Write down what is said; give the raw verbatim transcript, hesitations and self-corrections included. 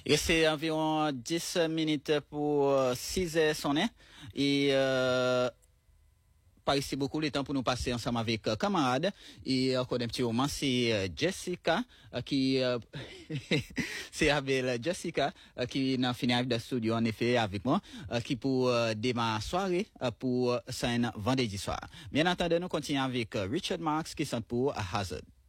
Et c'est environ dix minutes pour six heures sonner. Et euh, pas ici beaucoup le temps pour nous passer ensemble avec euh, camarades. Et encore un petit moment, c'est euh, Jessica euh, qui... Euh, c'est avec Jessica euh, qui n'a fini avec le studio, en effet, avec moi, euh, qui pour euh, démarrer soirée euh, pour euh, c'est un vendredi soir. Bien entendu, nous continuons avec euh, Richard Marx qui sont pour Hazard.